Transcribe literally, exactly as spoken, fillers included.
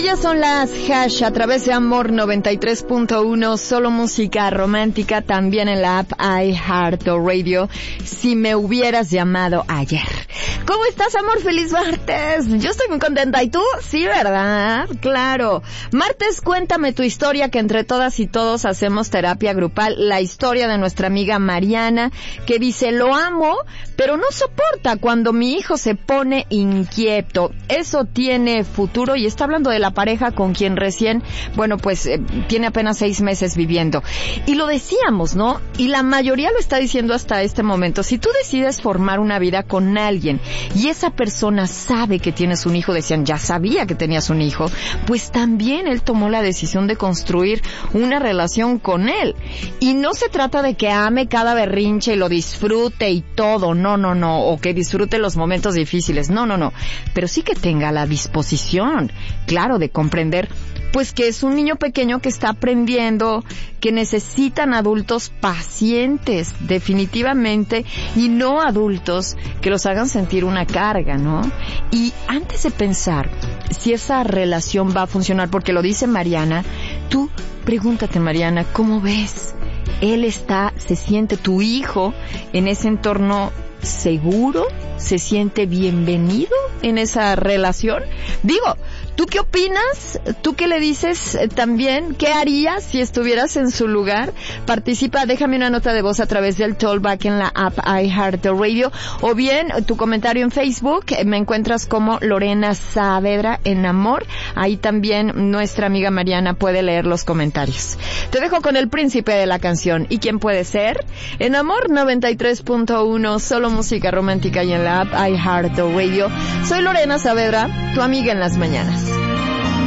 Ellas son las Hash a través de Amor noventa y tres punto uno, solo música romántica, también en la app iHeartRadio. Si me hubieras llamado ayer. ¿Cómo estás, amor? Feliz martes. Yo estoy muy contenta. ¿Y tú? Sí, ¿verdad? Claro. Martes, cuéntame tu historia, que entre todas y todos hacemos terapia grupal. La historia de nuestra amiga Mariana, que dice, lo amo, pero no soporta cuando mi hijo se pone inquieto. Eso tiene futuro, y está hablando de la pareja con quien recién, bueno, pues eh, tiene apenas seis meses viviendo. Y lo decíamos, ¿no? Y la mayoría lo está diciendo hasta este momento. Si tú decides formar una vida con alguien y esa persona sabe que tienes un hijo, decían, ya sabía que tenías un hijo, pues también él tomó la decisión de construir una relación con él. Y no se trata de que ame cada berrinche y lo disfrute y todo, no, no, no, o que disfrute los momentos difíciles, no, no, no, pero sí que tenga la disposición, claro, de comprender pues que es un niño pequeño que está aprendiendo, que necesitan adultos pacientes, definitivamente, y no adultos que los hagan sentir una carga, ¿no? Y antes de pensar si esa relación va a funcionar, porque lo dice Mariana, tú pregúntate, Mariana, ¿cómo ves? Él está, se siente tu hijo en ese entorno seguro, se siente bienvenido en esa relación. Digo, ¿tú qué opinas? ¿Tú qué le dices eh, también? ¿Qué harías si estuvieras en su lugar? Participa, déjame una nota de voz a través del Tollback en la app iHeartRadio, o bien tu comentario en Facebook. Eh, me encuentras como Lorena Saavedra en Amor. Ahí también nuestra amiga Mariana puede leer los comentarios. Te dejo con el príncipe de la canción. ¿Y quién puede ser? En Amor noventa y tres punto uno, solo música romántica, y en la app iHeartRadio. Soy Lorena Saavedra, tu amiga en las mañanas.